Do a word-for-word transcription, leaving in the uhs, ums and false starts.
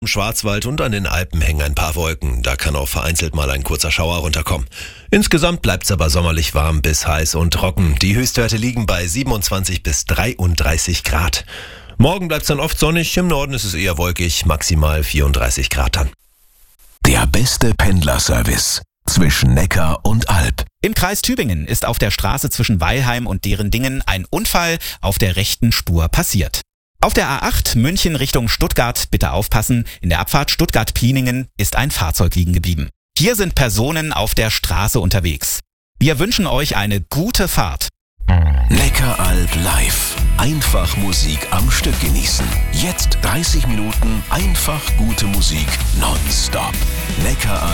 Im Schwarzwald und an den Alpen hängen ein paar Wolken. Da kann auch vereinzelt mal ein kurzer Schauer runterkommen. Insgesamt bleibt's aber sommerlich warm bis heiß und trocken. Die Höchstwerte liegen bei siebenundzwanzig bis dreiunddreißig Grad. Morgen bleibt's dann oft sonnig, im Norden ist es eher wolkig, maximal vierunddreißig Grad dann. Der beste Pendlerservice zwischen Neckar und Alp. Im Kreis Tübingen ist auf der Straße zwischen Weilheim und Derendingen ein Unfall auf der rechten Spur passiert. Auf der A acht München Richtung Stuttgart, bitte aufpassen, in der Abfahrt Stuttgart-Plieningen ist ein Fahrzeug liegen geblieben. Hier sind Personen auf der Straße unterwegs. Wir wünschen euch eine gute Fahrt. Neckaralb live. Einfach Musik am Stück genießen. Jetzt dreißig Minuten einfach gute Musik nonstop. Neckaralb.